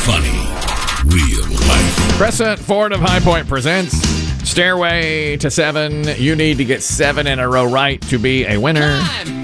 funny. Real life. Crescent Ford of High Point presents Stairway to 7. You need to get 7 in a row right to be a winner.